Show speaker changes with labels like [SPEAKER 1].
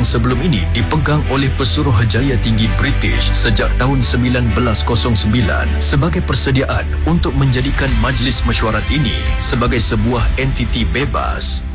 [SPEAKER 1] yang sebelum ini dipegang oleh Pesuruhjaya Tinggi British sejak tahun 1909 sebagai persediaan untuk menjadikan Majlis Mesyuarat ini sebagai sebuah entiti bebas.